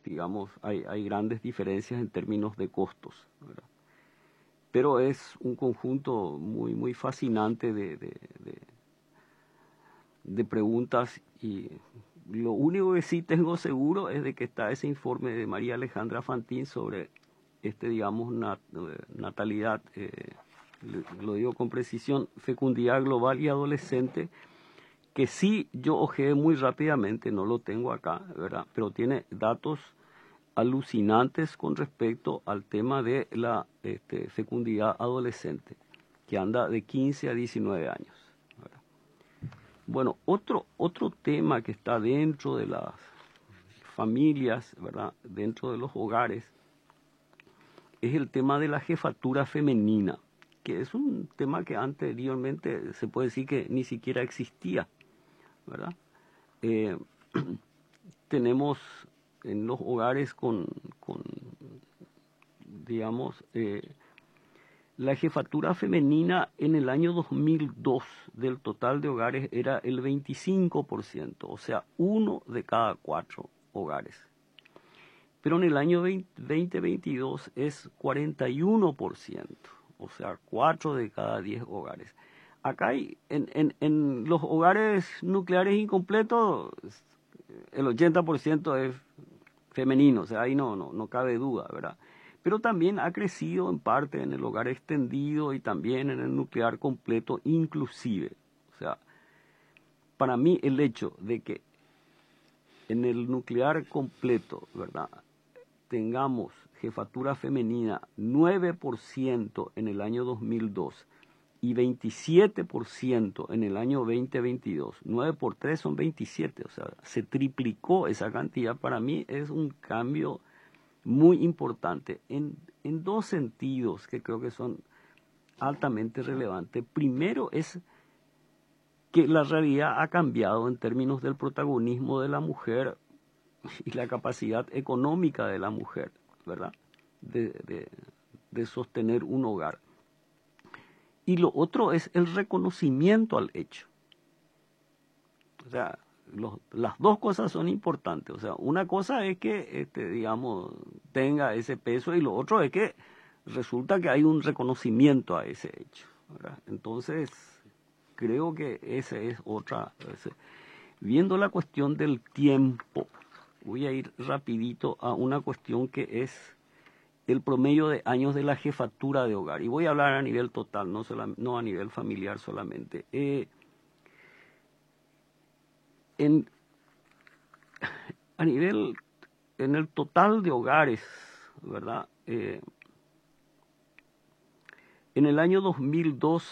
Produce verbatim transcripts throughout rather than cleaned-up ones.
digamos, hay, hay grandes diferencias en términos de costos, ¿verdad? Pero es un conjunto muy, muy fascinante de, de, de, de preguntas, y lo único que sí tengo seguro es de que está ese informe de María Alejandra Fantín sobre, este, digamos, nat, natalidad, eh, lo digo con precisión, fecundidad global y adolescente, que sí yo ojeé muy rápidamente, no lo tengo acá, ¿verdad? Pero tiene datos alucinantes con respecto al tema de la este, fecundidad adolescente, que anda de quince a diecinueve años, ¿verdad? Bueno, otro, otro tema que está dentro de las familias, ¿verdad? Dentro de los hogares, es el tema de la jefatura femenina, que es un tema que anteriormente se puede decir que ni siquiera existía, ¿verdad? Eh, tenemos en los hogares con, con digamos, eh, la jefatura femenina en el año dos mil dos del total de hogares era el veinticinco por ciento, o sea, uno de cada cuatro hogares. Pero en el año veinte veintidós es cuarenta y uno por ciento, o sea, cuatro de cada diez hogares. Acá hay, en, en, en los hogares nucleares incompletos, el ochenta por ciento es femenino, o sea, ahí no, no, no cabe duda, ¿verdad? Pero también ha crecido en parte en el hogar extendido y también en el nuclear completo inclusive. O sea, para mí el hecho de que en el nuclear completo, ¿verdad?, tengamos jefatura femenina nueve por ciento en el año dos mil dos y veintisiete por ciento en el año veinte veintidós, nueve por tres son veintisiete, o sea, se triplicó esa cantidad. Para mí es un cambio muy importante en, en dos sentidos que creo que son altamente relevantes. Primero es que la realidad ha cambiado en términos del protagonismo de la mujer y la capacidad económica de la mujer, ¿verdad?, de, de, de sostener un hogar. Y lo otro es el reconocimiento al hecho. O sea, los, las dos cosas son importantes. O sea, una cosa es que, este, digamos, tenga ese peso, y lo otro es que resulta que hay un reconocimiento a ese hecho, ¿verdad? Entonces, creo que esa es otra. Ese, viendo la cuestión del tiempo, voy a ir rapidito a una cuestión que es el promedio de años de la jefatura de hogar. Y voy a hablar a nivel total, no, sola, no a nivel familiar solamente. Eh, en, a nivel, en el total de hogares, ¿verdad? Eh, en el año dos mil dos,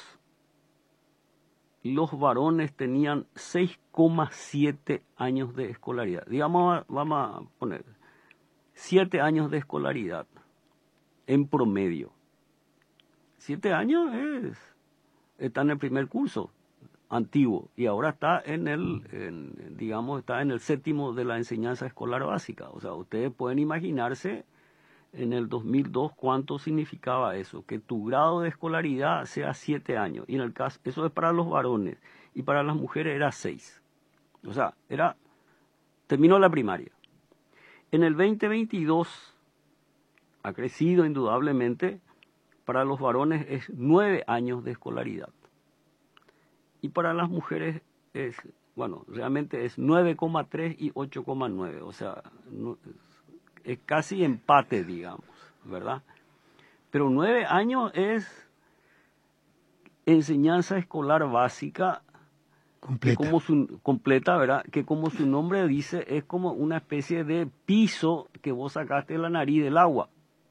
los varones tenían seis coma siete años de escolaridad. Digamos, vamos a poner siete años de escolaridad en promedio. Siete años es, está en el primer curso antiguo y ahora está en el, en, digamos, está en el séptimo de la enseñanza escolar básica. O sea, ustedes pueden imaginarse en el dos mil dos cuánto significaba eso, que tu grado de escolaridad sea siete años. Y en el caso, eso es para los varones, y para las mujeres era seis. O sea, era, terminó la primaria. En el veinte veintidós ha crecido indudablemente. Para los varones es nueve años de escolaridad. Y para las mujeres es, bueno, realmente es nueve coma tres y ocho coma nueve. O sea, no, es casi empate, digamos, ¿verdad? Pero nueve años es enseñanza escolar básica completa. Que como su, completa, ¿verdad? Que como su nombre dice, es como una especie de piso que vos sacaste de la nariz del agua.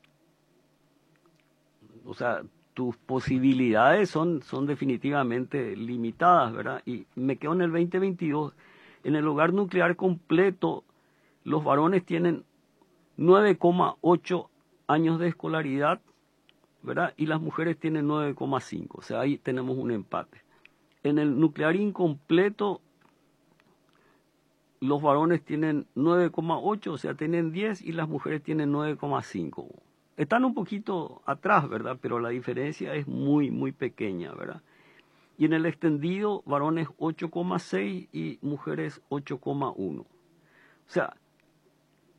O sea, tus posibilidades son, son definitivamente limitadas, ¿verdad? Y me quedo en el veinte veintidós. En el hogar nuclear completo, los varones tienen nueve coma ocho años de escolaridad, ¿verdad? Y las mujeres tienen nueve coma cinco. O sea, ahí tenemos un empate. En el nuclear incompleto, los varones tienen nueve coma ocho, o sea, tienen diez, y las mujeres tienen nueve coma cinco. Están un poquito atrás, ¿verdad? Pero la diferencia es muy, muy pequeña, ¿verdad? Y en el extendido, varones ocho coma seis y mujeres ocho coma uno. O sea,